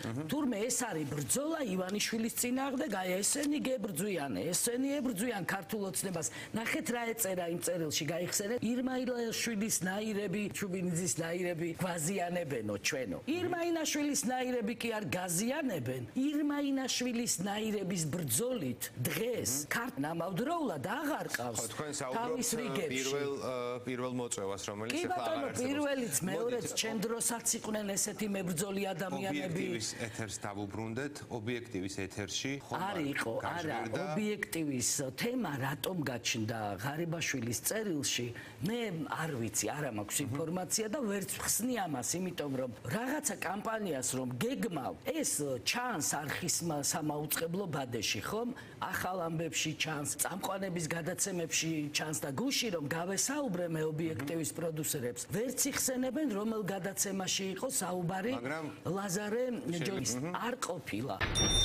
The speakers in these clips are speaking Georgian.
თურმე ეს არის ბრძოლა ივანიშვილის წინააღმდეგ, აი ესენი გებრძვიან, ესენი ებრძვიან ქართულ ოცნებას. ნახეთ რა ეწერა იმ წერილში, გაიხსენეთ? ირმაილაშვილის ნაირები, ჩუბინიძის ნაირები გვაზიანებენო ჩვენო. ირმაინაშვილის ნაირები კი არ გაზიანებენ. ირმაინაშვილის ნაირების ბრძოლით დღეს ქართლ ნამავდროულად აღარ ყავს. თქვენ საუბრობთ პირველ მოწვევას, რომელიც ახლა აღარ არსებობს. პირველიც, მეორეც ჩემ დროსაც იყვნენ ესეთი მებრძოლი ადამიანები. ობიექტივის ეთერს დავუბრუნდეთ, ობიექტივის ეთერში არ იყო, არა, ობიექტივის თემა რატომ გაჩნდა ღარიბაშვილის წერილში? მე არ ვიცი, არ მაქვს ინფორმაცია და ვერც ხსნი ამას, იმიტომ რომ რაღაცა კამპანიას რომ გეგმავ, ეს ჩანს არხის სამაუწყებლო ბადეში, ხომ? ახალ ამბებში ჩანს, წამყვანების გადაცემებში ჩანს და გუში რომ გავესაუბრე მე ობიექტივის პროდიუსერებს, ვერც იხსენებენ რომელ გადაცემაში იყო საუბარი ლაზარე ჯოჯის არ ყოფილა.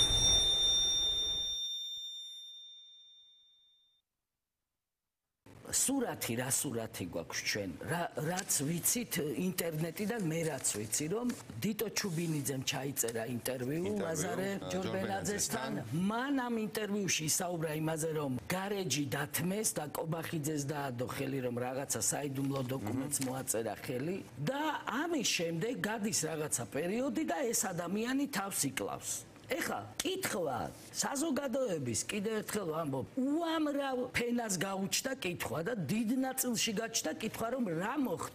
სურათი რა სურათი გვაქვს ჩვენ რაც ვიცით ინტერნეტიდან მე რაც ვიცი რომ დიტო ჩუბინიძემ ჩაიწერა ინტერვიუ ლაზარე ჯორბენაძესთან მან ამ ინტერვიუში ისაუბრა იმაზე რომ გარეჯი დათმეს და კობახიძეს დაადო ხელი რომ რაღაცა საიდუმლო დოკუმენტს მოაწერა ხელი და ამის შემდეგ გადის რაღაცა პერიოდი და ეს ადამიანი თავს იკლავს. ეხლა კითხვა საზოგადოების კიდევ ერთხელ ვამბობ უამრავ ფენას გაუჩნდა კითხვა და დიდ ნაწილში გაჩნდა კითხვა რომ რა მოხდა